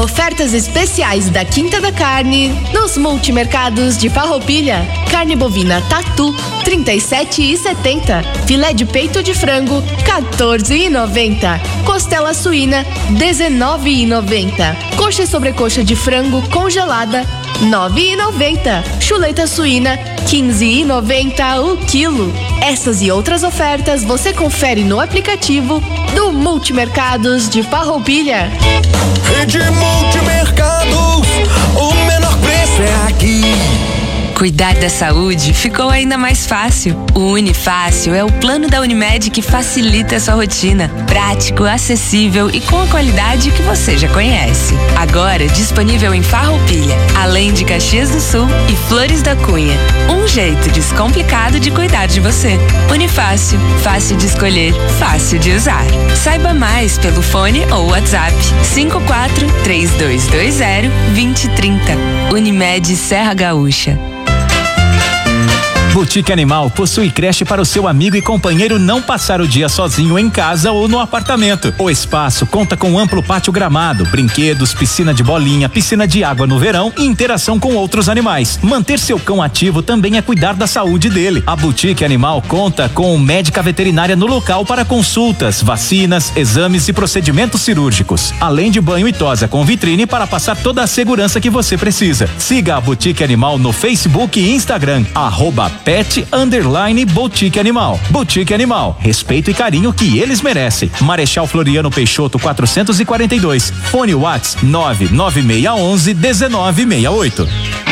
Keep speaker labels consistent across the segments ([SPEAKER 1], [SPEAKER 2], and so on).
[SPEAKER 1] Ofertas especiais da Quinta da Carne nos multimercados de Farroupilha. Carne bovina Tatu, R$ 37,70. Filé de peito de frango, R$ 14,90. Costela suína, R$ 19,90. Coxa e sobrecoxa de frango congelada, R$ 9,90. Chuleta suína, R$ 15,90 o quilo. Essas e outras ofertas você confere no aplicativo do Multimercados de Farroupilha.
[SPEAKER 2] Rede Multimercados, o menor preço é aqui.
[SPEAKER 3] Cuidar da saúde ficou ainda mais fácil. O Unifácil é o plano da Unimed que facilita a sua rotina. Prático, acessível e com a qualidade que você já conhece. Agora disponível em Farroupilha, além de Caxias do Sul e Flores da Cunha. Um jeito descomplicado de cuidar de você. Unifácil, fácil de escolher, fácil de usar. Saiba mais pelo fone ou WhatsApp 54-3220-2030. Unimed Serra Gaúcha.
[SPEAKER 4] Boutique Animal possui creche para o seu amigo e companheiro não passar o dia sozinho em casa ou no apartamento. O espaço conta com amplo pátio gramado, brinquedos, piscina de bolinha, piscina de água no verão e interação com outros animais. Manter seu cão ativo também é cuidar da saúde dele. A Boutique Animal conta com médica veterinária no local para consultas, vacinas, exames e procedimentos cirúrgicos, além de banho e tosa com vitrine para passar toda a segurança que você precisa. Siga a Boutique Animal no Facebook e Instagram, @pet_boutique animal. Boutique Animal, respeito e carinho que eles merecem. Marechal Floriano Peixoto 442. Fone WhatsApp 99611-1968.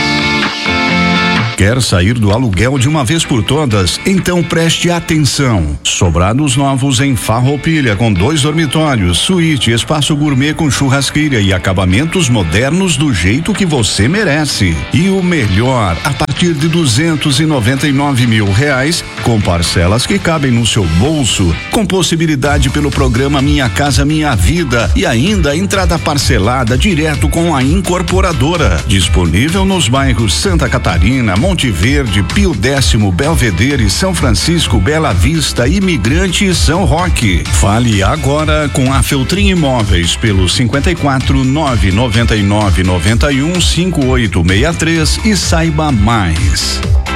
[SPEAKER 5] Quer sair do aluguel de uma vez por todas? Então preste atenção. Sobrados novos em Farroupilha com 2 dormitórios, suíte, espaço gourmet com churrasqueira e acabamentos modernos do jeito que você merece. E o melhor, a partir de R$299 mil, com parcelas que cabem no seu bolso, com possibilidade pelo programa Minha Casa Minha Vida e ainda entrada parcelada direto com a incorporadora. Disponível nos bairros Santa Catarina, Monte Verde, Pio Décimo, Belvedere, São Francisco, Bela Vista, Imigrante e São Roque. Fale agora com a Feltrin Imóveis pelo 54-999-91-5863 e saiba mais.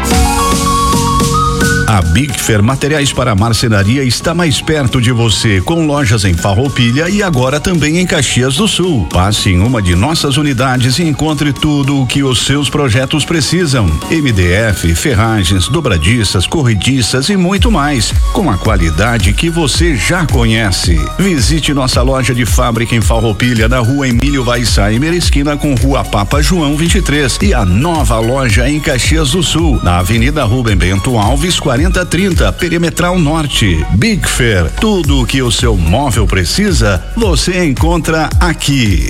[SPEAKER 5] A Big Fair Materiais para Marcenaria está mais perto de você, com lojas em Farroupilha e agora também em Caxias do Sul. Passe em uma de nossas unidades e encontre tudo o que os seus projetos precisam. MDF, ferragens, dobradiças, corrediças e muito mais, com a qualidade que você já conhece. Visite nossa loja de fábrica em Farroupilha, na Rua Emílio Weissheimer, esquina com Rua Papa João 23, e a nova loja em Caxias do Sul, na Avenida Rubem Bento Alves 4030, Perimetral Norte. Big Fair, tudo o que o seu móvel precisa, você encontra aqui.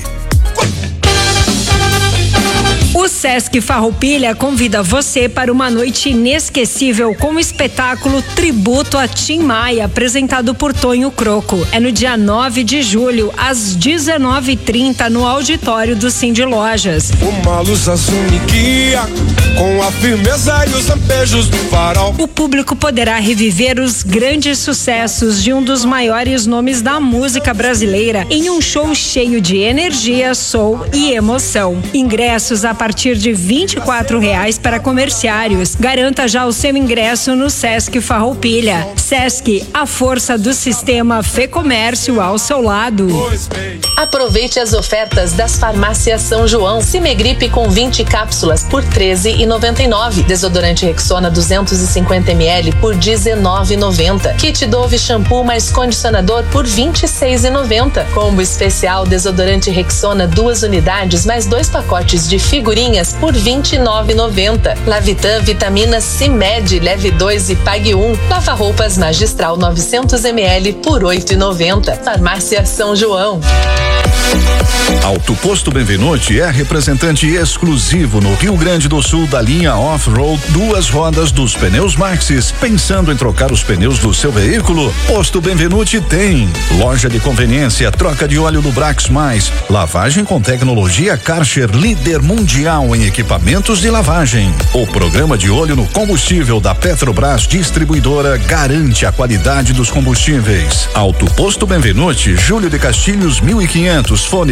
[SPEAKER 6] O Sesc Farroupilha convida você para uma noite inesquecível com o espetáculo Tributo a Tim Maia, apresentado por Tonho Croco. É no dia 9 de julho, às 19h30, no auditório do Cindy Lojas.
[SPEAKER 2] Uma luz azul me guia, com a firmeza e os lampejos do farol.
[SPEAKER 6] O público poderá reviver os grandes sucessos de um dos maiores nomes da música brasileira em um show cheio de energia, soul e emoção. Ingressos a partir de R$24 para comerciários. Garanta já o seu ingresso no Sesc Farroupilha. Sesc, a força do sistema Fê Comércio ao seu lado.
[SPEAKER 7] Aproveite as ofertas das farmácias São João. Cimegripe com 20 cápsulas por R$13,99. Desodorante Rexona 250 ml por R$19,90. Kit Dove shampoo mais condicionador por R$26,90. Combo especial desodorante Rexona 2 unidades mais 2 pacotes de figurinhas por R$29,90. Lavitan Vitamina CIMED, leve 2 e pague 1. Lava roupas Magistral 900 ml por R$8,90. Farmácia São João.
[SPEAKER 5] Auto Posto Benvenuti é representante exclusivo no Rio Grande do Sul da linha Off-Road 2 rodas dos pneus Maxxis. Pensando em trocar os pneus do seu veículo? Posto Benvenuti tem loja de conveniência, troca de óleo do Brax Mais, lavagem com tecnologia Karcher líder mundial. total em equipamentos de lavagem. O programa de olho no combustível da Petrobras Distribuidora garante a qualidade dos combustíveis. Auto Posto Benvenuti, Júlio de Castilhos 1500, fone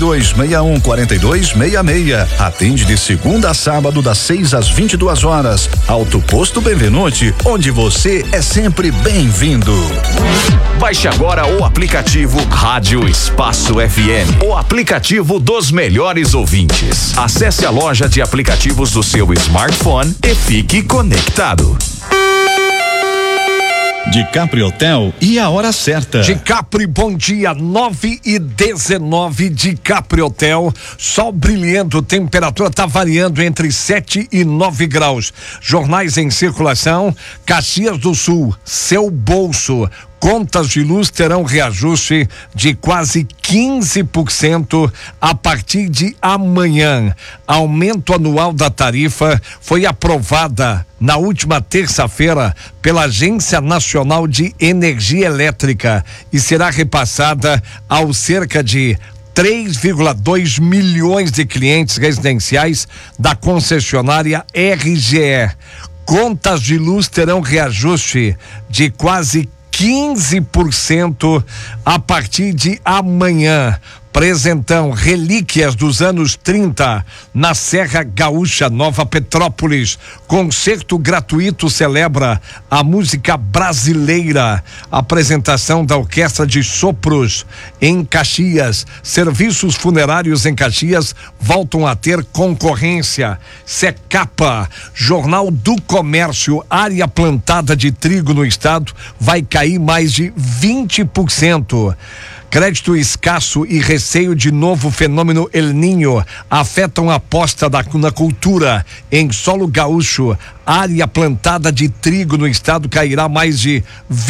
[SPEAKER 5] 3261-4266. Atende de segunda a sábado das 6 às 22 horas. Auto Posto Benvenuti, onde você é sempre bem-vindo.
[SPEAKER 8] Baixe agora o aplicativo Rádio Espaço FM, o aplicativo dos melhores ouvintes. Acesse a loja de aplicativos do seu smartphone e fique conectado.
[SPEAKER 5] De Capri Hotel e a hora certa.
[SPEAKER 9] De Capri, bom dia, 9:19 de Capri Hotel, sol brilhando, temperatura tá variando entre 7 e 9 graus. Jornais em circulação, Caxias do Sul, seu bolso. Contas de luz terão reajuste de quase 15% a partir de amanhã. Aumento anual da tarifa foi aprovada na última terça-feira pela Agência Nacional de Energia Elétrica e será repassada aos cerca de 3,2 milhões de clientes residenciais da concessionária RGE. Contas de luz terão reajuste de quase 15% a partir de amanhã. Presentão, relíquias dos anos 30 na Serra Gaúcha, Nova Petrópolis. Concerto gratuito celebra a música brasileira. Apresentação da Orquestra de Sopros em Caxias. Serviços funerários em Caxias voltam a ter concorrência. Secapa, Jornal do Comércio, área plantada de trigo no estado vai cair mais de 20%. Crédito escasso e receio de novo fenômeno El Niño afetam a aposta na cultura. Em solo gaúcho, área plantada de trigo no estado cairá mais de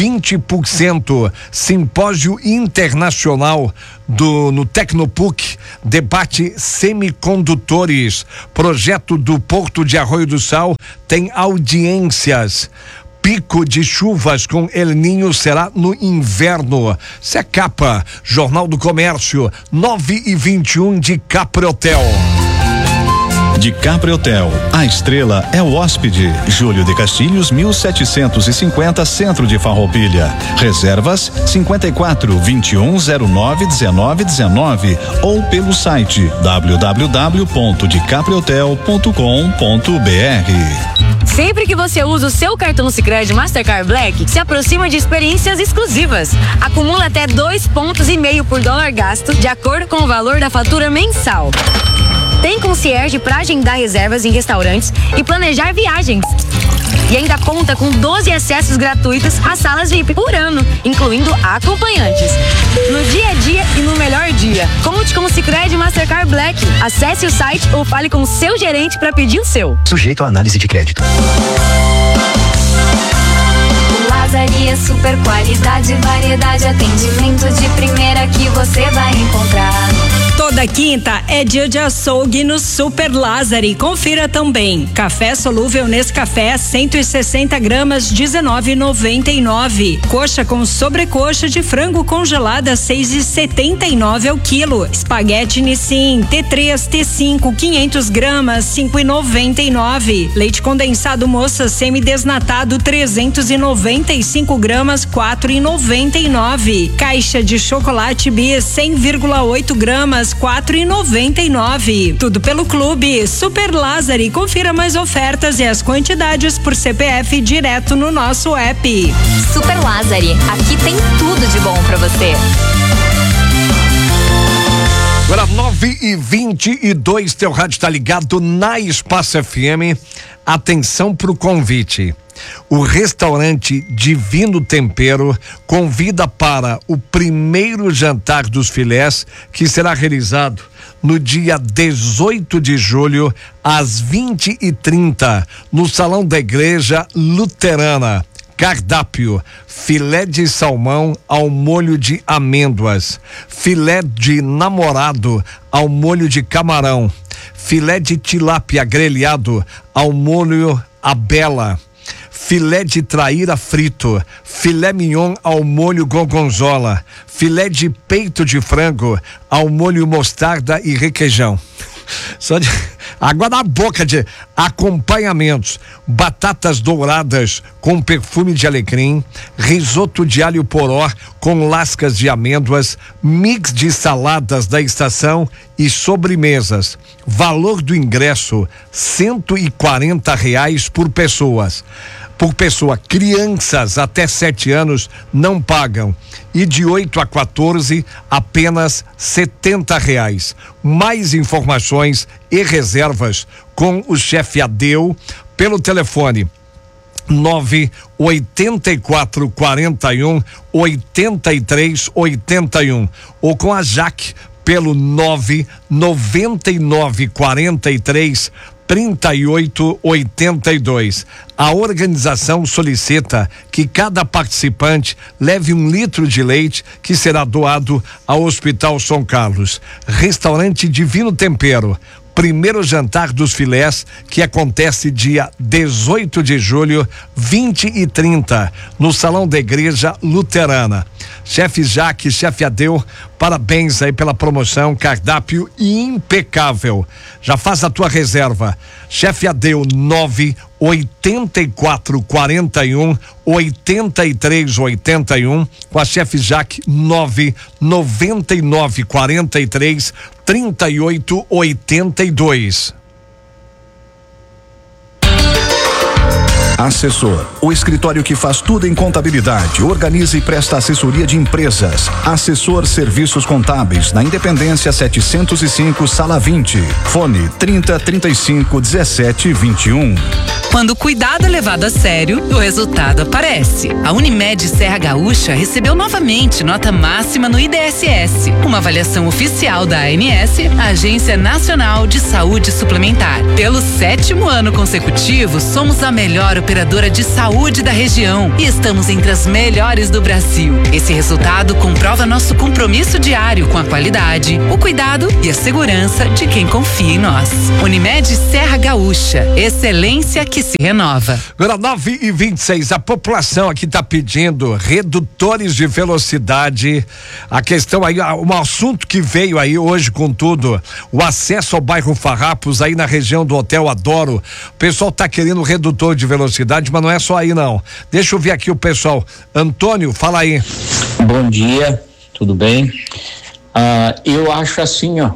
[SPEAKER 9] 20%. Simpósio internacional no Tecnopuc debate semicondutores. Projeto do Porto de Arroio do Sal tem audiências. Pico de chuvas com El Niño será no inverno. Secapa, Jornal do Comércio, 9:21 de Capri Hotel.
[SPEAKER 5] De Capri Hotel, a estrela é o hóspede. Júlio de Castilhos 1750, centro de Farroupilha. Reservas 54-2109-1919 ou pelo site www.decaprihotel.com.br.
[SPEAKER 10] Sempre que você usa o seu cartão Sicredi Mastercard Black, se aproxima de experiências exclusivas. Acumula até 2,5 pontos por dólar gasto, de acordo com o valor da fatura mensal. Tem concierge para agendar reservas em restaurantes e planejar viagens. E ainda conta com 12 acessos gratuitos às salas VIP por ano, incluindo acompanhantes. No dia a dia e no melhor dia, conte com o Sicredi Mastercard Black. Acesse o site ou fale com o seu gerente para pedir o seu.
[SPEAKER 11] Sujeito à análise de crédito.
[SPEAKER 12] Lazaria, super qualidade, variedade, atendimento de primeira que você vai encontrar.
[SPEAKER 6] Toda quinta é dia de açougue no Super Lázari. Confira também. Café solúvel Nescafé 160 gramas 19,99. Coxa com sobrecoxa de frango congelada 6,79 ao quilo. Espaguete Nissin T3 T5 500 gramas 5,99. Leite condensado Moça semidesnatado 395 gramas 4,99. Caixa de chocolate Bis 100,8 gramas 4,99. Tudo pelo Clube Super Lázari. Confira mais ofertas e as quantidades por CPF direto no nosso app.
[SPEAKER 12] Super Lázari, aqui tem tudo de bom pra você.
[SPEAKER 9] Agora 9:22, teu rádio tá ligado na Espaço FM. Atenção pro convite. O restaurante Divino Tempero convida para o primeiro jantar dos filés, que será realizado no dia 18 de julho, às 20h30, no Salão da Igreja Luterana. Cardápio: filé de salmão ao molho de amêndoas, filé de namorado ao molho de camarão, filé de tilápia grelhado ao molho abela, filé de traíra frito, filé mignon ao molho gorgonzola, filé de peito de frango ao molho mostarda e requeijão. Água na boca de acompanhamentos: batatas douradas com perfume de alecrim, risoto de alho poró com lascas de amêndoas, mix de saladas da estação e sobremesas. Valor do ingresso R$140 por pessoas. Por pessoa. Crianças até 7 anos não pagam, e de 8 a 14 apenas R$70. Mais informações e reservas com o chefe Adeu pelo telefone 98441 8381 ou com a Jaque pelo 99943 3882. A organização solicita que cada participante leve 1 litro de leite que será doado ao Hospital São Carlos. Restaurante Divino Tempero. Primeiro jantar dos filés, que acontece dia 18 de julho, 20h30, no Salão da Igreja Luterana. Chefe Jaque, chefe Adeu, parabéns aí pela promoção, cardápio impecável. Já faz a tua reserva. Chefe Adeu 98441 8381, com a chefe Jaque 99943 3882.
[SPEAKER 5] Assessor, o escritório que faz tudo em contabilidade, organiza e presta assessoria de empresas. Assessor Serviços Contábeis, na Independência 705, sala 20. Fone 3035-1721.
[SPEAKER 3] Quando o cuidado é levado a sério, o resultado aparece. A Unimed Serra Gaúcha recebeu novamente nota máxima no IDSS, uma avaliação oficial da ANS, a Agência Nacional de Saúde Suplementar. Pelo 7º ano consecutivo, somos a melhor operadora de saúde da região e estamos entre as melhores do Brasil. Esse resultado comprova nosso compromisso diário com a qualidade, o cuidado e a segurança de quem confia em nós. Unimed Serra Gaúcha, excelência que se renova.
[SPEAKER 9] Agora 9h26, a população aqui está pedindo redutores de velocidade. A questão aí, um assunto que veio aí hoje com tudo, o acesso ao bairro Farrapos aí na região do Hotel Adoro. O pessoal tá querendo redutor de velocidade, mas não é só aí não. Deixa eu ver aqui o pessoal. Antônio, fala aí.
[SPEAKER 11] Bom dia, tudo bem? Eu acho assim, ó.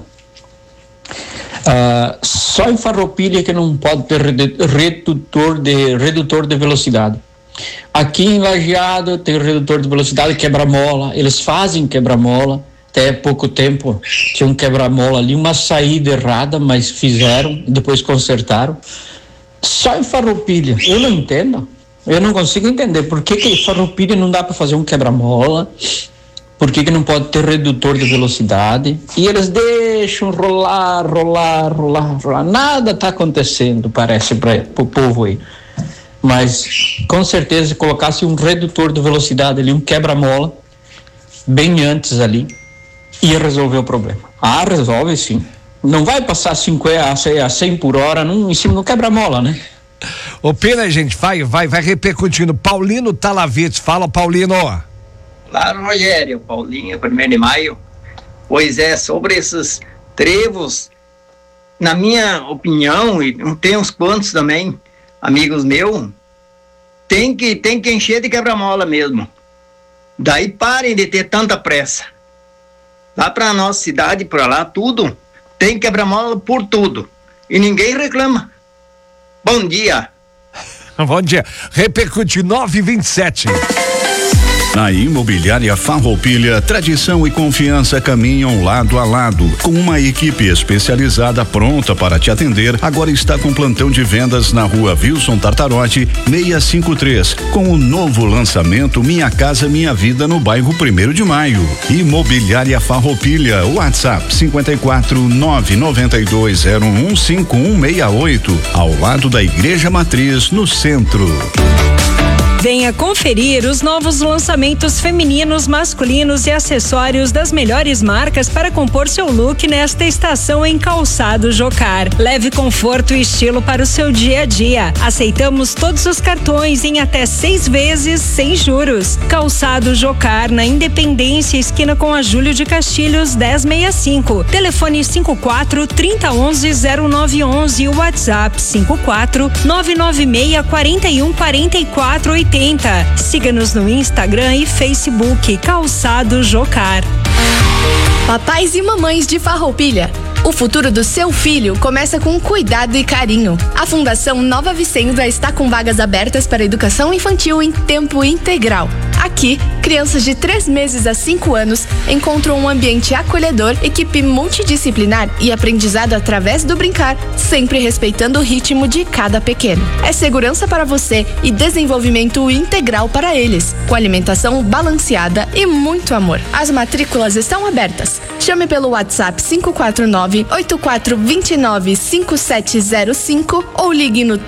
[SPEAKER 11] Só em Farroupilha que não pode ter redutor de velocidade. Aqui em Lajeado tem redutor de velocidade, quebra-mola. Eles fazem quebra-mola. Até pouco tempo tinha um quebra-mola ali, uma saída errada, mas fizeram, depois consertaram. Só em Farroupilha, eu não entendo. Eu não consigo entender por que em Farroupilha não dá para fazer um quebra-mola. Por que não pode ter redutor de velocidade? E eles deixam rolar. Nada está acontecendo, parece, para o povo aí. Mas, com certeza, se colocasse um redutor de velocidade ali, um quebra-mola, bem antes ali, ia resolver o problema. Resolve sim. Não vai passar 50 a 100 por hora em cima do quebra-mola, né?
[SPEAKER 9] Opina, gente, vai repercutindo. Paulino Talavitz, fala, Paulino.
[SPEAKER 13] Claro, Rogério, Paulinho, 1º de maio. Pois é, sobre esses trevos, na minha opinião, e tem uns quantos também, amigos meus, tem que encher de quebra-mola mesmo. Daí parem de ter tanta pressa. Lá pra nossa cidade, pra lá, tudo, tem quebra-mola por tudo. E ninguém reclama. Bom dia.
[SPEAKER 9] Bom dia. Repercute 9h27.
[SPEAKER 5] Na Imobiliária Farroupilha, tradição e confiança caminham lado a lado. Com uma equipe especializada pronta para te atender, agora está com plantão de vendas na rua Wilson Tartarotti, 653, com o novo lançamento Minha Casa Minha Vida no bairro 1º de Maio. Imobiliária Farroupilha, WhatsApp 54992015168, ao lado da Igreja Matriz, no centro.
[SPEAKER 6] Venha conferir os novos lançamentos femininos, masculinos e acessórios das melhores marcas para compor seu look nesta estação em Calçado Jocar. Leve conforto e estilo para o seu dia a dia. Aceitamos todos os cartões em até 6 vezes sem juros. Calçado Jocar, na Independência, esquina com a Júlio de Castilhos, 1065. Telefone 54 3011 0911 e o WhatsApp 54 996 41 44 80. Siga-nos no Instagram e Facebook Calçado Jocar.
[SPEAKER 1] Papais e mamães de Farroupilha, o futuro do seu filho começa com cuidado e carinho. A Fundação Nova Vicenza está com vagas abertas para educação infantil em tempo integral. Aqui, crianças de 3 meses a 5 anos encontram um ambiente acolhedor, equipe multidisciplinar e aprendizado através do brincar, sempre respeitando o ritmo de cada pequeno. É segurança para você e desenvolvimento integral para eles, com alimentação balanceada e muito amor. As matrículas estão abertas. Chame pelo WhatsApp 549-8429-5705 ou ligue no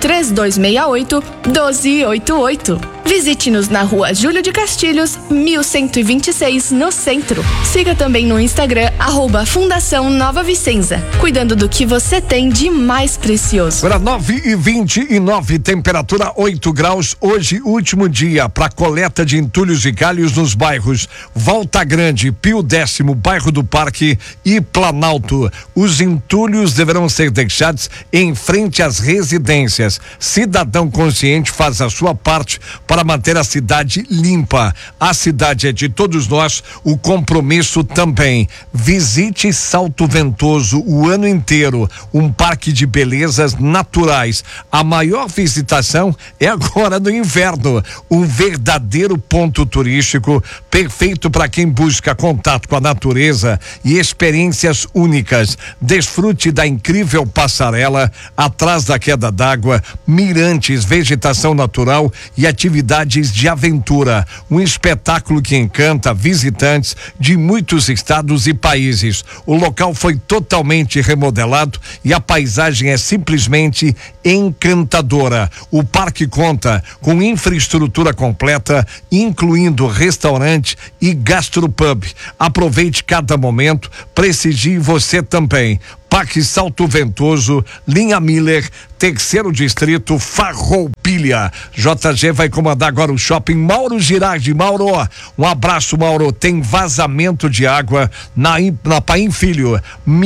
[SPEAKER 1] 3268-1288. Visite-nos na rua Júlio de Castilhos, 1126, no centro. Siga também no Instagram, @Fundação Nova Vicenza, cuidando do que você tem de mais precioso.
[SPEAKER 9] Para 9h29, temperatura 8 graus. Hoje, último dia para coleta de entulhos e galhos nos bairros Volta Grande, Pio 10º, Bairro do Parque e Planalto. Os entulhos deverão ser deixados em frente às residências. Cidadão consciente faz a sua parte para manter a cidade limpa. A cidade é de todos nós, o compromisso também. Visite Salto Ventoso o ano inteiro, um parque de belezas naturais. A maior visitação é agora no inverno, um verdadeiro ponto turístico perfeito para quem busca contato com a natureza e experiências únicas. Desfrute da incrível passarela atrás da queda d'água, mirantes, vegetação natural e atividades de aventura, um espetáculo que encanta visitantes de muitos estados e países. O local foi totalmente remodelado e a paisagem é simplesmente encantadora. O parque conta com infraestrutura completa, incluindo restaurante e gastropub. Aproveite cada momento, prestigie você também. Parque Salto Ventoso, linha Miller, 3º distrito, Farroupilha. JG vai comandar agora o shopping Mauro Girardi. Mauro, um abraço, Mauro. Tem vazamento de água na Paim Filho,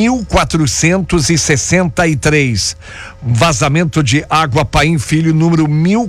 [SPEAKER 9] 1463. Vazamento de água Paim Filho, número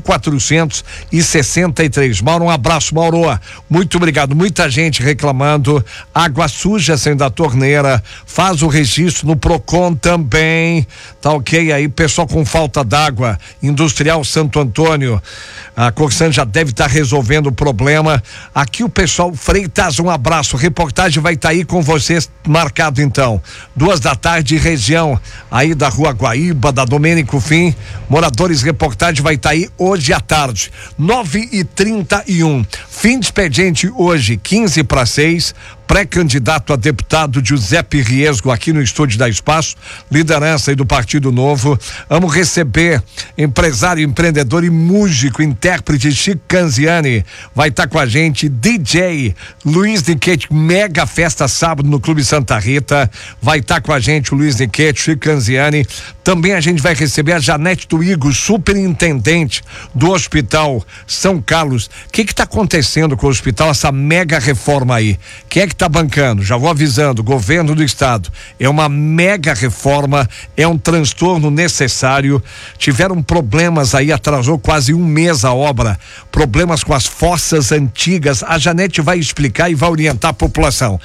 [SPEAKER 9] 1463. Mauro, um abraço, Mauro. Muito obrigado. Muita gente reclamando. Água suja saindo da torneira. Faz o registro no Procon também. Tá ok aí, pessoal com falta d'água. Industrial Santo Antônio. A Corsan já deve estar resolvendo o problema. Aqui o pessoal Freitas, um abraço. Reportagem vai estar aí com vocês marcado então. 2h, região aí da Rua Guaíba, da Domênico Fim. Moradores, reportagem vai estar aí hoje à tarde. 9h31. Fim de expediente hoje, 5:45. Pré-candidato a deputado Giuseppe Riesgo aqui no estúdio da Espaço, liderança aí do Partido Novo. Vamos receber empresário, empreendedor e músico, intérprete Chico Canziani. Vai estar com a gente DJ Luiz Niquete, mega festa sábado no Clube Santa Rita. Vai estar com a gente o Luiz Niquete, Chico Canziani. Também a gente vai receber a Janete Tuigo, superintendente do Hospital São Carlos. O que está acontecendo com o hospital, essa mega reforma aí? Quem é que está bancando? Já vou avisando, governo do estado. É uma mega reforma, é um transtorno necessário. Tiveram problemas aí, atrasou quase um mês a obra. Problemas com as fossas antigas. A Janete vai explicar e vai orientar a população.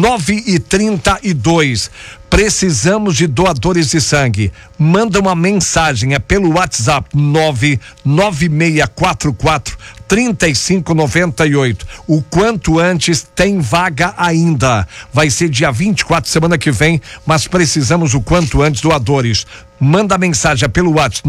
[SPEAKER 9] 9h32. Precisamos de doadores de sangue. Manda uma mensagem, é pelo WhatsApp 99644-3598. O quanto antes, tem vaga ainda. Vai ser dia 24, semana que vem, mas precisamos o quanto antes doadores. Manda mensagem pelo WhatsApp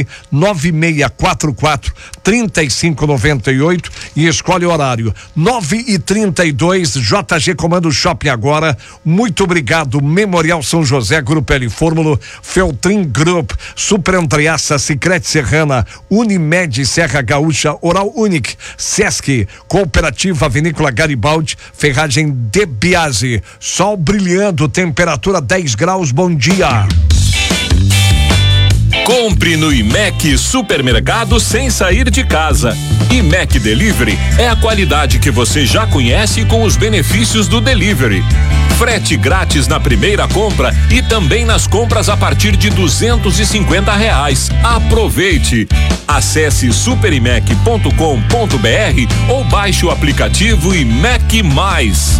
[SPEAKER 9] 99644-3598 e escolhe o horário. 9h32, JG comanda o shopping agora. Muito obrigado, Memorial São José, Grupo L Fórmula, Feltrin Group, Super Andreaça, Sicredi Serrana, Unimed Serra Gaúcha, Oral Unic, Sesc, Cooperativa Vinícola Garibaldi, Ferragem De Biase. Sol brilhando, temperatura 10 graus, bom dia.
[SPEAKER 14] Compre no IMEC Supermercado sem sair de casa. IMEC Delivery é a qualidade que você já conhece com os benefícios do delivery. Frete grátis na primeira compra e também nas compras a partir de R$250. Aproveite! Acesse superimec.com.br ou baixe o aplicativo IMEC Mais.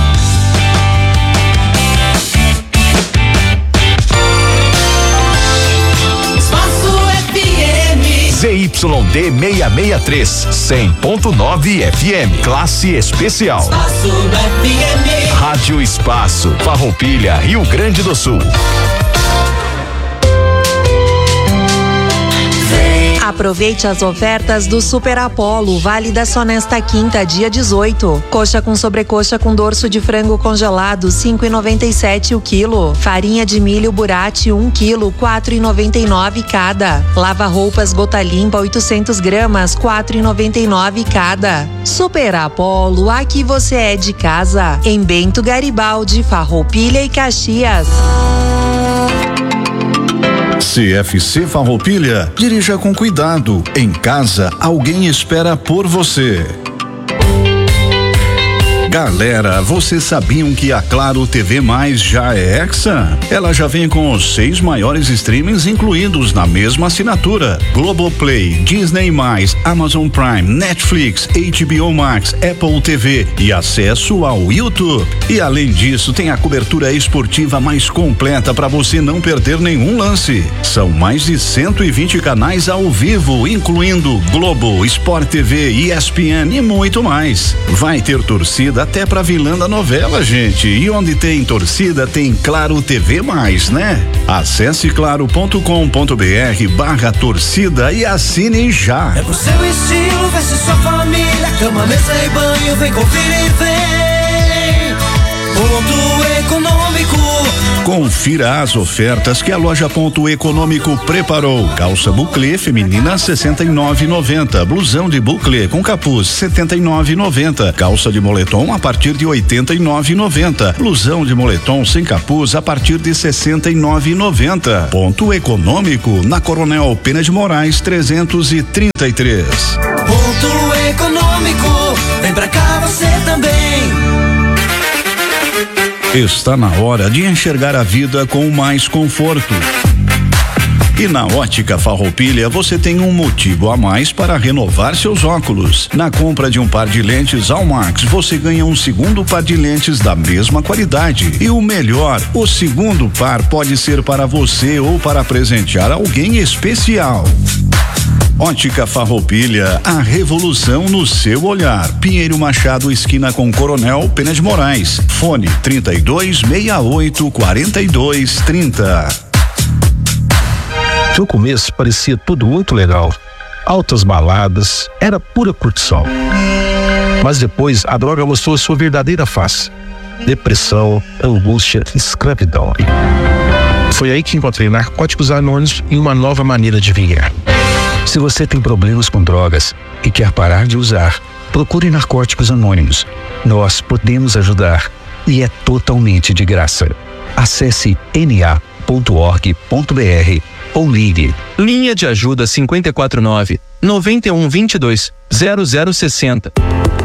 [SPEAKER 8] ZYD 663, 100.9 FM, classe especial.
[SPEAKER 15] Espaço FM.
[SPEAKER 8] Rádio Espaço, Farroupilha, Rio Grande do Sul.
[SPEAKER 16] Aproveite as ofertas do Super Apollo, válidas só nesta quinta, dia 18. Coxa com sobrecoxa com dorso de frango congelado, 5,97 o quilo. Farinha de milho Burati, 1 quilo, 4,99 cada. Lava roupas Gota Limpa, 800 gramas, 4,99 cada. Super Apollo, aqui você é de casa. Em Bento Garibaldi, Farroupilha e Caxias.
[SPEAKER 5] CFC Farroupilha, dirija com cuidado. Em casa, alguém espera por você. Galera, vocês sabiam que a Claro TV Mais já é Hexa? Ela já vem com os 6 maiores streamings incluídos na mesma assinatura: Globoplay, Disney+, Amazon Prime, Netflix, HBO Max, Apple TV e acesso ao YouTube. E além disso, tem a cobertura esportiva mais completa para você não perder nenhum lance. São mais de 120 canais ao vivo, incluindo Globo, Sport TV, ESPN e muito mais. Vai ter torcida até pra vilã da novela, gente. E onde tem torcida, tem Claro TV Mais, né? Acesse claro.com.br/torcida e assine já.
[SPEAKER 15] É pro seu estilo, veste sua família, cama, mesa e banho, vem conferir, vem. Ponto Econômico.
[SPEAKER 5] Confira as ofertas que a loja Ponto Econômico preparou. Calça buclê feminina 69,90. Blusão de buclê com capuz 79,90. Calça de moletom a partir de 89,90. Blusão de moletom sem capuz a partir de 69,90. Ponto Econômico na Coronel Pena de Moraes 333.
[SPEAKER 15] Ponto Econômico, vem pra cá você também.
[SPEAKER 5] Está na hora de enxergar a vida com mais conforto. E na Ótica Farroupilha você tem um motivo a mais para renovar seus óculos. Na compra de um par de lentes Almax, você ganha um segundo par de lentes da mesma qualidade. E o melhor, o segundo par pode ser para você ou para presentear alguém especial. Ótica Farroupilha, a revolução no seu olhar. Pinheiro Machado, esquina com Coronel Pena de Moraes. Fone 3268-4230.
[SPEAKER 17] No começo parecia tudo muito legal. Altas baladas, era pura curtição. Mas depois a droga mostrou sua verdadeira face: depressão, angústia, escravidão. Foi aí que encontrei Narcóticos Anônimos e uma nova maneira de viver. Se você tem problemas com drogas e quer parar de usar, procure Narcóticos Anônimos. Nós podemos ajudar e é totalmente de graça. Acesse na.org.br ou ligue.
[SPEAKER 18] Linha de ajuda 549-9122-0060.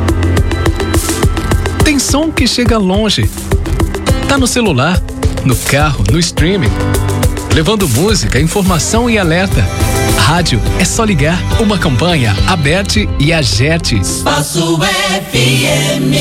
[SPEAKER 19] Tem som que chega longe. Tá no celular, no carro, no streaming, levando música, informação e alerta. Rádio é só ligar. Uma campanha Aberte e Agerte.
[SPEAKER 15] Espaço FM.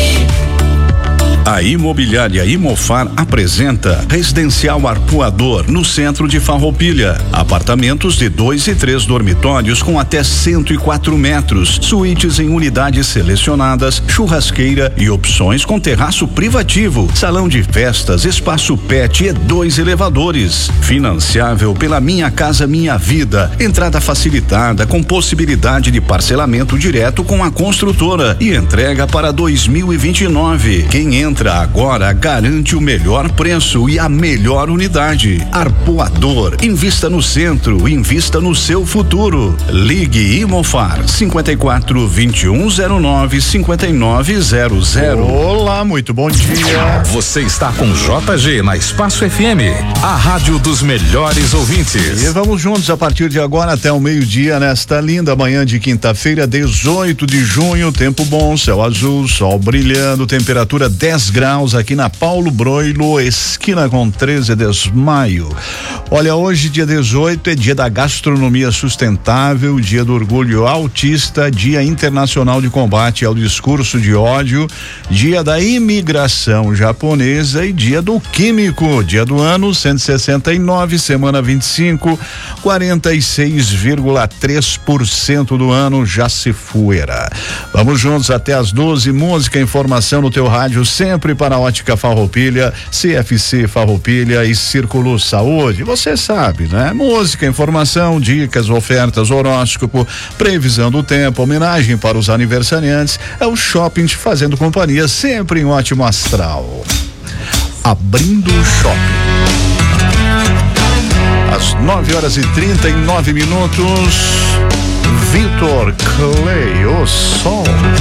[SPEAKER 5] A Imobiliária Imofar apresenta Residencial Arpoador no centro de Farroupilha. Apartamentos de 2 e 3 dormitórios com até 104 metros, suítes em unidades selecionadas, churrasqueira e opções com terraço privativo, salão de festas, espaço pet e 2 elevadores. Financiável pela Minha Casa Minha Vida. Entrada facilitada com possibilidade de parcelamento direto com a construtora e entrega para 2029. Quem entra Piantra agora garante o melhor preço e a melhor unidade. Arpoador, invista no centro, invista no seu futuro. Ligue Imofar 54 2109 5900.
[SPEAKER 18] Olá, muito bom dia.
[SPEAKER 14] Você está com JG na Espaço FM, a rádio dos melhores ouvintes.
[SPEAKER 18] E vamos juntos a partir de agora até o meio-dia nesta linda manhã de quinta-feira, 18 de junho, tempo bom, céu azul, sol brilhando, temperatura 10 graus aqui na Paulo Broilo, esquina com 13 de maio. Olha, hoje dia 18 é dia da gastronomia sustentável, dia do orgulho autista, dia internacional de combate ao discurso de ódio, dia da imigração japonesa e dia do químico, dia do ano 169, semana 25, 46,3% do ano já se fuera. Vamos juntos até as 12, música, informação no teu rádio, sempre para a Ótica Farroupilha, CFC Farroupilha e Círculo Saúde. Você sabe, né? Música, informação, dicas, ofertas, horóscopo, previsão do tempo, homenagem para os aniversariantes, é o Shopping te fazendo companhia, sempre em ótimo astral. Abrindo o shopping. Às 9h39, Vitor Clay, o sol.